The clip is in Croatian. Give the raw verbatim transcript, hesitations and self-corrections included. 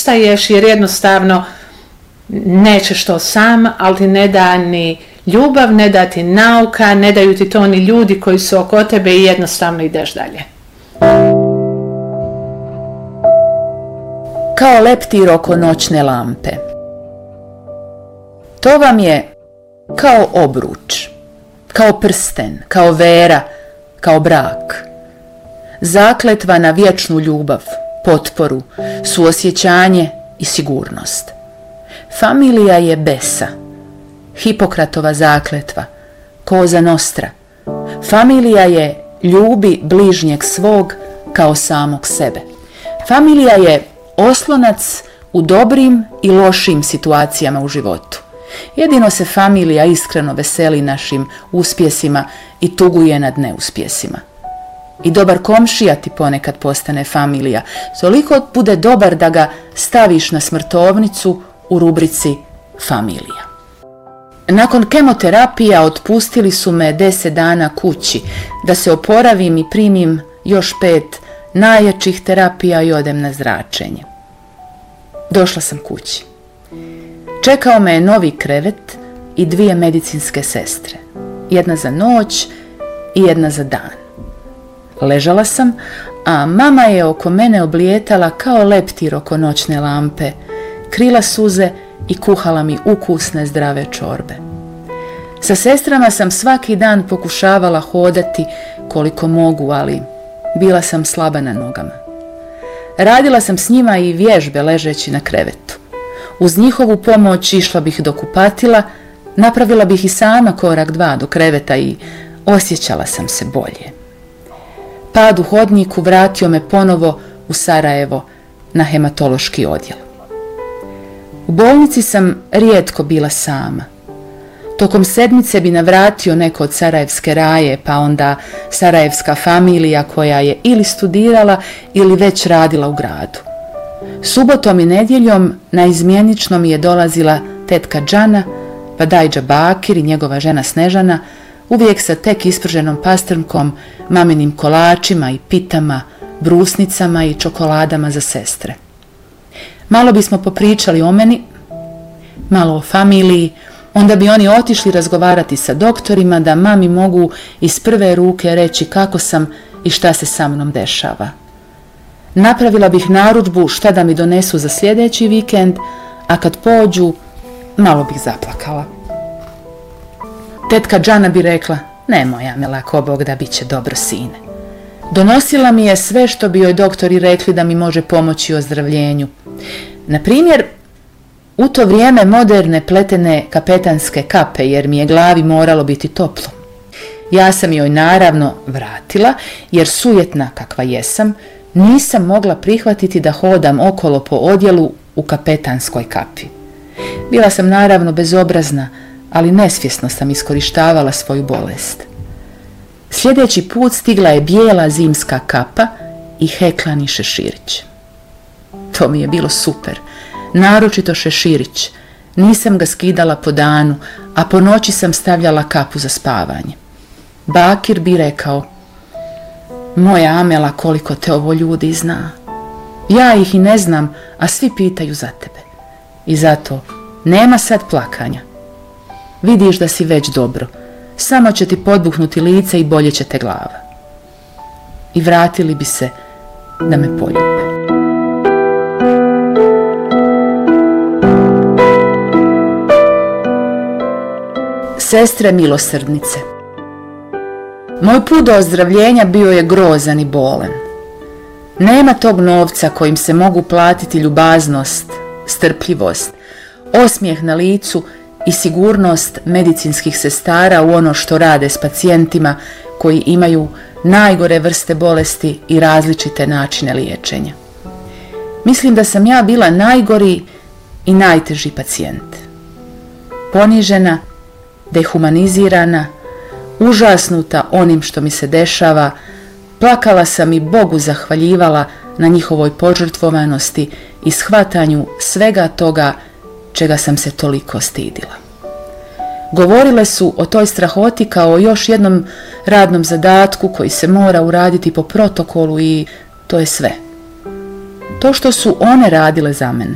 ustaješ jer jednostavno nećeš to sam, ali ti ne da ni ljubav, ne da ti nauka, ne daju ti to ni ljudi koji su oko tebe i jednostavno ideš dalje. Kao leptir oko noćne lampe. To vam je kao obruč, kao prsten, kao vera, kao brak. Zakletva na vječnu ljubav, potporu, suosjećanje i sigurnost. Familija je besa, Hipokratova zakletva, Cosa Nostra. Familija je ljubi bližnjeg svog kao samog sebe. Familija je oslonac u dobrim i lošim situacijama u životu. Jedino se familija iskreno veseli našim uspjesima i tuguje nad neuspjesima. I dobar komšija ti ponekad postane familija. Toliko bude dobar da ga staviš na smrtovnicu u rubrici familija. Nakon kemoterapija otpustili su me deset dana kući da se oporavim i primim još pet najjačih terapija i odem na zračenje. Došla sam kući. Čekao me je novi krevet i dvije medicinske sestre. Jedna za noć i jedna za dan. Ležala sam, a mama je oko mene oblijetala kao leptir oko noćne lampe, krila suze i kuhala mi ukusne zdrave čorbe. Sa sestrama sam svaki dan pokušavala hodati koliko mogu, ali bila sam slaba na nogama. Radila sam s njima i vježbe ležeći na krevetu. Uz njihovu pomoć išla bih do kupatila, napravila bih i sama korak dva do kreveta i osjećala sam se bolje. Pad u hodniku vratio me ponovo u Sarajevo na hematološki odjel. U bolnici sam rijetko bila sama. Tokom sedmice bi navratio neko od sarajevske raje, pa onda sarajevska familija koja je ili studirala ili već radila u gradu. Subotom i nedjeljom naizmjenično mi je dolazila tetka Džana, pa Dajđa Bakir i njegova žena Snežana, uvijek sa tek isprženom pastrnkom, maminim kolačima i pitama, brusnicama i čokoladama za sestre. Malo bismo popričali o meni, malo o familiji, onda bi oni otišli razgovarati sa doktorima da mami mogu iz prve ruke reći kako sam i šta se sa mnom dešava. Napravila bih narudžbu šta da mi donesu za sljedeći vikend, a kad pođu, malo bih zaplakala. Tetka Džana bi rekla, nemoj Amela, ko Bog da bit će dobro sine. Donosila mi je sve što bi joj doktori rekli da mi može pomoći u ozdravljenju. Na primjer, u to vrijeme moderne pletene kapetanske kape, jer mi je glavi moralo biti toplo. Ja sam joj naravno vratila, jer sujetna kakva jesam, nisam mogla prihvatiti da hodam okolo po odjelu u kapetanskoj kapi. Bila sam naravno bezobrazna, ali nesvjesno sam iskorištavala svoju bolest. Sljedeći put stigla je bijela zimska kapa i heklani šeširić. To mi je bilo super, naročito šeširić. Nisam ga skidala po danu, a po noći sam stavljala kapu za spavanje. Bakir bi rekao, moja Amela, koliko te ovo ljudi zna. Ja ih i ne znam, a svi pitaju za tebe. I zato nema sad plakanja. Vidiš da si već dobro. Samo će ti podbuhnuti lice i bolje će te glava. I vratili bi se da me poljube. Sestre milosrdnice. Moj put do ozdravljenja bio je grozan i bolan. Nema tog novca kojim se mogu platiti ljubaznost, strpljivost, osmijeh na licu i sigurnost medicinskih sestara u ono što rade s pacijentima koji imaju najgore vrste bolesti i različite načine liječenja. Mislim da sam ja bila najgori i najteži pacijent. Ponižena, dehumanizirana, užasnuta onim što mi se dešava, plakala sam i Bogu zahvaljivala na njihovoj požrtvovanosti i shvatanju svega toga čega sam se toliko stidila. Govorile su o toj strahoti kao o još jednom radnom zadatku koji se mora uraditi po protokolu i to je sve. To što su one radile za mene